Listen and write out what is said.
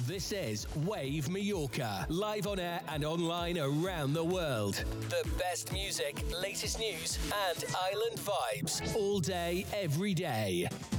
This is Wave Mallorca, live on air and online around the world. The best music, latest news, and island vibes all day, every day.